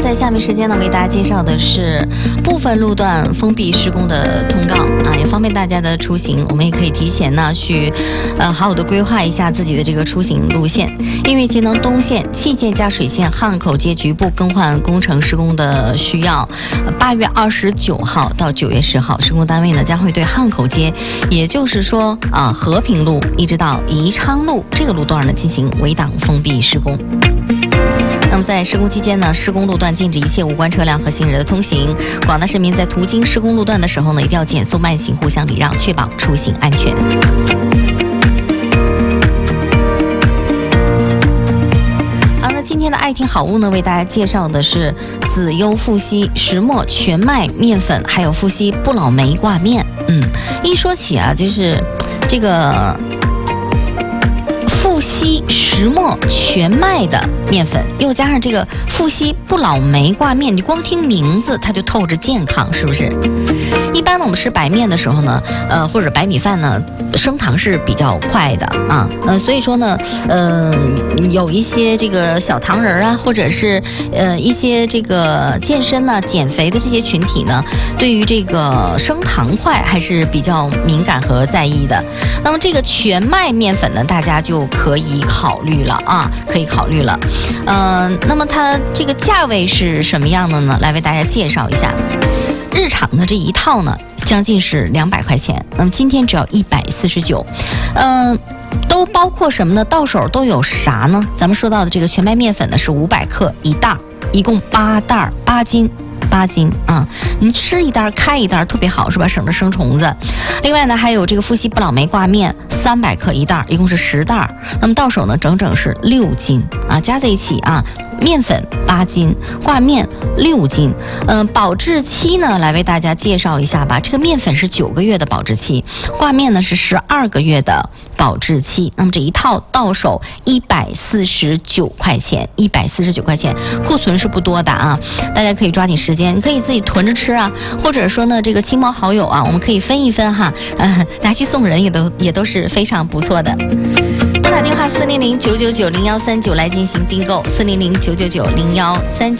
在下面时间呢，为大家介绍的是部分路段封闭施工的通告啊，也方便大家的出行。我们也可以提前呢去好好的规划一下自己的这个出行路线。因为节能东线、气涧加水线汉口街局部更换工程施工的需要，8月29号到9月10号，施工单位呢将会对汉口街，也就是说和平路一直到宜昌路这个路段呢进行围挡封闭施工。那么在施工期间呢，施工路段禁止一切无关车辆和行人的通行。广大市民在途经施工路段的时候呢，一定要减速慢行，互相礼让，确保出行安全。好，那今天的爱听好物呢，为大家介绍的是子优富硒石墨全麦面粉，还有富硒不老梅挂面。一说起啊，就是这个富硒石墨全麦的面粉，又加上这个富硒不老梅挂面，你光听名字它就透着健康，是不是？一般呢，我们吃白面的时候呢，或者白米饭呢，升糖是比较快的啊，所以说呢，有一些这个小糖人啊，或者是一些这个健身呢、减肥的这些群体呢，对于这个升糖快还是比较敏感和在意的。那么这个全麦面粉呢，大家就可以考虑了啊，可以考虑了。那么它这个价位是什么样的呢？来为大家介绍一下。日常的这一套呢，将近是200块钱，那么今天只要149，都包括什么呢？到手都有啥呢？咱们说到的这个全麦面粉呢是500克一袋，一共8袋，8斤啊！你吃一袋开一袋特别好，是吧？省着生虫子。另外呢，还有这个富硒不老梅挂面300克一袋，一共是10袋。那么到手呢，整整是6斤啊！加在一起啊，面粉8斤，挂面6斤。保质期呢，来为大家介绍一下吧。这个面粉是9个月的保质期，挂面呢是12个月的保质期。那么这一套到手149块钱，149块钱，库存是不多的啊，大家可以抓紧时间，你可以自己囤着吃啊，或者说呢，这个亲朋好友啊，我们可以分一分哈，拿去送人也都是非常不错的。拨打电话400-999-0139来进行订购，400-999-0139。